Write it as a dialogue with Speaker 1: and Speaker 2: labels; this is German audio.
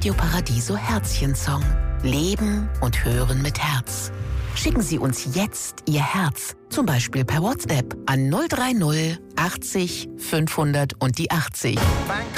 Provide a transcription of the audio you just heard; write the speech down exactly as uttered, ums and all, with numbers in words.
Speaker 1: Radio Paradiso Herzchen-Song. Leben und hören mit Herz. Schicken Sie uns jetzt Ihr Herz, zum Beispiel per WhatsApp an null drei null achtzig fünfhundert und die achtzig.